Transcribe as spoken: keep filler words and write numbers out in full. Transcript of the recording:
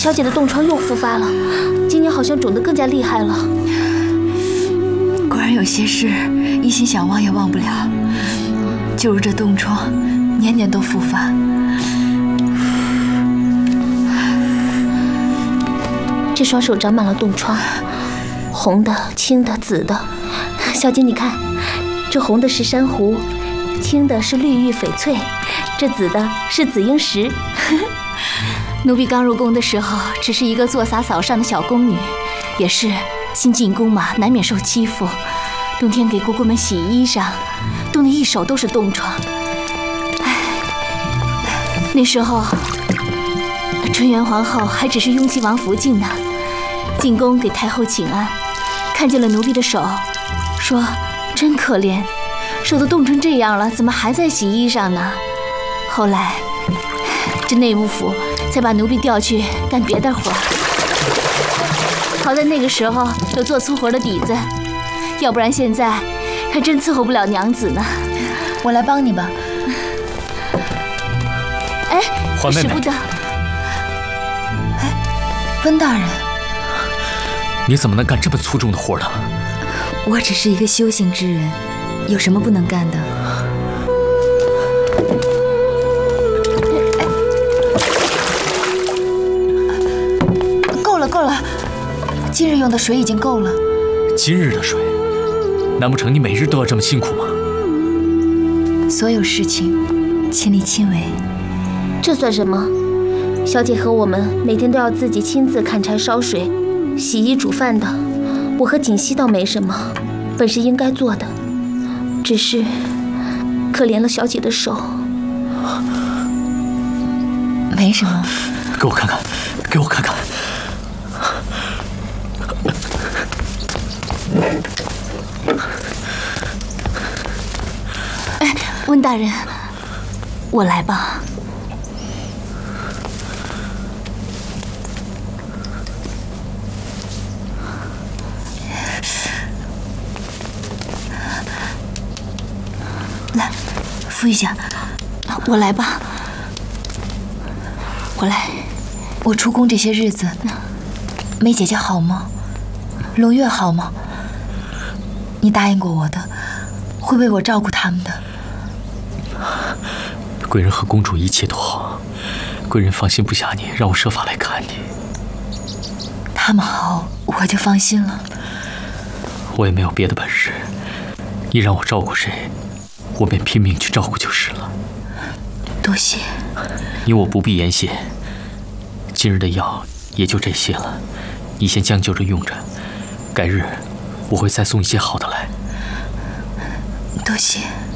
小姐的冻疮又复发了，今年好像肿得更加厉害了。 果然有些事一心想忘也忘不了，就如这冻疮，年年都复发。 这双手长满了冻疮，红的、青的、紫的。小姐，你看，这红的是珊瑚，青的是绿玉翡翠，这紫的是紫英石。 奴婢刚入宫的时候，只是一个做洒扫上的小宫女，也是新进宫嘛，难免受欺负。冬天给姑姑们洗衣裳，冻得一手都是冻疮。唉，那时候纯元皇后还只是雍亲王福晋呢，进宫给太后请安，看见了奴婢的手，说真可怜，手都冻成这样了，怎么还在洗衣裳呢？后来这内务府才把奴婢调去干别的活。好在那个时候有做粗活的底子，要不然现在还真伺候不了娘子呢。我来帮你吧。哎， 华妹妹， 使不得。哎，温大人， 你怎么能干这么粗重的活呢？ 我只是一个修行之人，有什么不能干的？够了，够了，今日用的水已经够了。 今日的水，难不成你每日都要这么辛苦吗？ 所有事情亲力亲为。 这算什么？小姐和我们每天都要自己亲自砍柴烧水、洗衣煮饭的。我和锦溪倒没什么，本是应该做的，只是可怜了小姐的手。 没什么。 给我看看，给我看看。 哎，温大人，我来吧。来，敷一下。我来吧。我来。我出宫这些日子，梅姐姐好吗？龙月好吗？你答应过我的，会为我照顾他们的。 贵人和公主一切都好，贵人放心不下你，让我设法来看你。 他们好，我就放心了。 我也没有别的本事，你让我照顾谁，我便拼命去照顾就是了。 多谢。 你我不必言谢，今日的药也就这些了，你先将就着用着，改日我会再送一些好的来。 多谢。